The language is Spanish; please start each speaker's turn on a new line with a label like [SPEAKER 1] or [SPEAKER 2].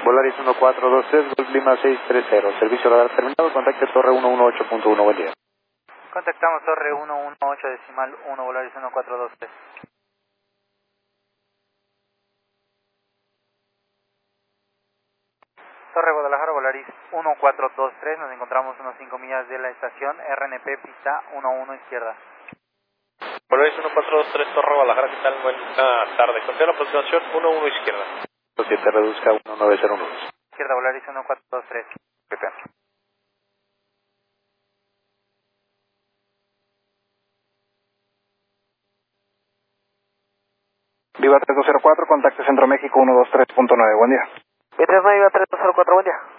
[SPEAKER 1] Volaris 1423, Golf Lima 630. Servicio radar terminado, contacte Torre 118.1, buen día.
[SPEAKER 2] Contactamos Torre 118.1, Volaris 1423. Torre Guadalajara, Volaris 1423, nos encontramos unos 5 millas de la estación, RNP, pista 11 izquierda.
[SPEAKER 3] Volaris 1423, Torre Guadalajara, ¿qué tal? Buenas tardes. Confía la aproximación 11 izquierda.
[SPEAKER 1] 7 reduzca 1901.
[SPEAKER 2] Izquierda, Volaris 1423.
[SPEAKER 1] PP. Viva 3204, contacte Centro México 123.9, buen día.
[SPEAKER 2] Viva 3204, buen día.